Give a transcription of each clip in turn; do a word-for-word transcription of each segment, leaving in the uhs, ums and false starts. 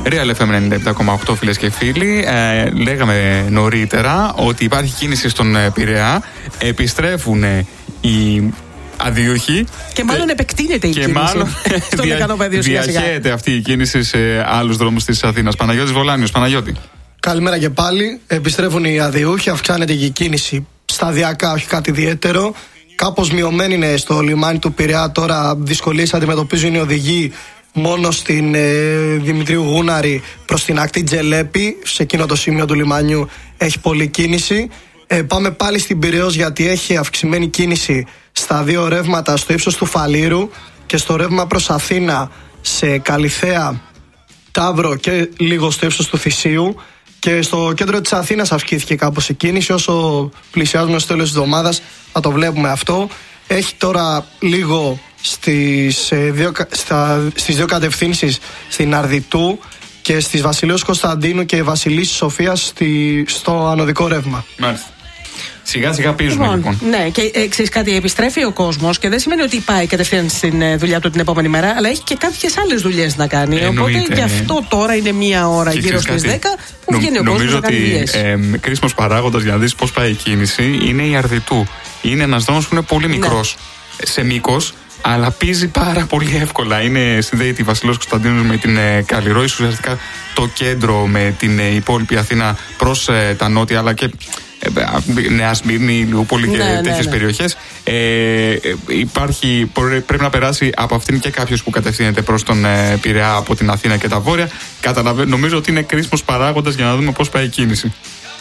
Real εφ εμ ενενήντα επτά κόμμα οκτώ, φίλες και φίλοι. Ε, λέγαμε νωρίτερα ότι υπάρχει κίνηση στον Πειραιά. Επιστρέφουν οι αδειούχοι. Και μάλλον επεκτείνεται η και κίνηση. Μάλλον στο Λεκανοπέδιο σιγά σιγά. Διαχέεται αυτή η κίνηση σε άλλους δρόμους της Αθήνας. Παναγιώτης Βολάνιος. Παναγιώτη. Καλημέρα και πάλι. Επιστρέφουν οι αδειούχοι, αυξάνεται και η κίνηση σταδιακά, όχι κάτι ιδιαίτερο. Κάπως μειωμένη είναι στο λιμάνι του Πειραιά. Τώρα δυσκολίες αντιμετωπίζουν οι οδηγοί μόνο στην ε, Δημητρίου Γούναρη προς την ακτή Τζελέπη. Σε εκείνο το σημείο του λιμάνιου έχει πολλή κίνηση. Ε, πάμε πάλι στην Πειραιώς, γιατί έχει αυξημένη κίνηση στα δύο ρεύματα στο ύψος του Φαλήρου και στο ρεύμα προς Αθήνα σε Καλιθέα, Ταύρο και λίγο στο ύψος του Θησίου. Και στο κέντρο της Αθήνας αυξήθηκε κάπως η κίνηση. Όσο πλησιάζουμε στο τέλος της εβδομάδας θα το βλέπουμε αυτό. Έχει τώρα λίγο στις, ε, δύο, στα, στις δύο κατευθύνσεις, στην Αρδιτού και στις Βασιλείος Κωνσταντίνου και Βασιλίσσης Σοφίας στη, στο ανωδικό ρεύμα. Μάλιστα. Σιγά σιγά πίζουμε λοιπόν. λοιπόν. Ναι, και ε, ξέρεις κάτι, επιστρέφει ο κόσμος και δεν σημαίνει ότι πάει κατευθείαν στην ε, δουλειά του την επόμενη μέρα, αλλά έχει και κάποιες άλλες δουλειές να κάνει. Εννοείται, οπότε και ναι. αυτό τώρα είναι μία ώρα και γύρω στις δέκα που Νο, βγαίνει ο κόσμος να κάνει δουλειές. Νομίζω ότι ε, κρίσιμος παράγοντας για να δεις πώς πάει η κίνηση είναι η Αρδιτού. Είναι ένας δρόμος που είναι πολύ μικρός ναι. σε μήκος, αλλά πίζει πάρα πολύ εύκολα. Είναι, συνδέει τη Βασιλείος Κωνσταντίνου με την ε, Καλλιρόη, ουσιαστικά το κέντρο με την ε, υπόλοιπη Αθήνα προς ε, τα νότια, αλλά και Νέα Σμύρνη, Λιούπολη και ναι, τέτοιες ναι, ναι. περιοχές. Ε, υπάρχει, πρέπει να περάσει από αυτήν και κάποιος που κατευθύνεται προς τον ε, Πειραιά από την Αθήνα και τα βόρεια. Καταλαβαίνω, νομίζω ότι είναι κρίσιμος παράγοντας για να δούμε πώς πάει η κίνηση.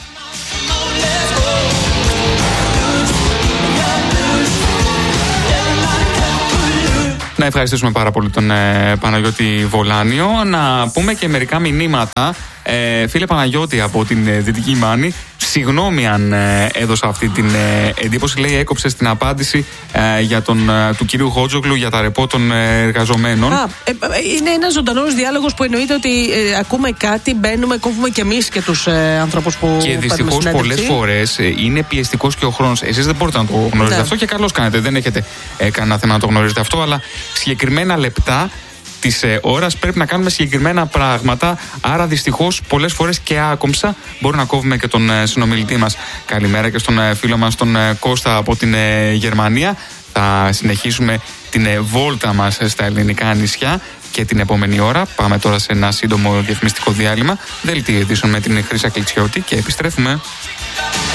Να ευχαριστήσουμε πάρα πολύ τον ε, Παναγιώτη Βολάνιο. Να πούμε και μερικά μηνύματα. Ε, φίλε Παναγιώτη από την ε, Δυτική Μάνη, συγγνώμη αν ε, έδωσα αυτή την ε, εντύπωση. Λέει, έκοψε στην απάντηση ε, για τον, ε, του κυρίου Χότζογλου για τα ρεπό των ε, εργαζομένων. Α, ε, είναι ένας ζωντανός διάλογος που εννοείται ότι ε, ακούμε κάτι, μπαίνουμε, κόβουμε κι εμείς και τους ε, ανθρώπους που και δυστυχώς πολλές φορές ε, είναι πιεστικός και ο χρόνος. Εσείς δεν μπορείτε να το γνωρίζετε ναι. αυτό και καλώς κάνετε. Δεν έχετε ε, κανένα θέμα να το γνωρίζετε αυτό, αλλά συγκεκριμένα λεπτά της ε, ώρας πρέπει να κάνουμε συγκεκριμένα πράγματα. Άρα δυστυχώς πολλές φορές και άκομψα μπορούμε να κόβουμε και τον ε, συνομιλητή μας. Καλημέρα και στον ε, φίλο μας τον ε, Κώστα από την ε, Γερμανία. Θα συνεχίσουμε την ε, βόλτα μας στα ελληνικά νησιά και την επόμενη ώρα. Πάμε τώρα σε ένα σύντομο διαφημιστικό διάλειμμα. Δελτίο ειδήσεων με την Χρύσα Κλιτσιώτη και επιστρέφουμε.